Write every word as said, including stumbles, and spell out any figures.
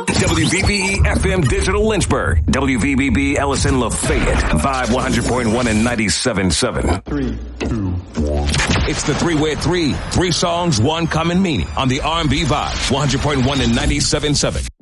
W V B E F M Digital Lynchburg. W V B B Ellison Lafayette. Vibe one hundred point one and ninety-seven point seven. Three, two, one. It's the three-way three. Three songs, one common meaning on the R and B Vibe. one hundred point one and ninety-seven point seven.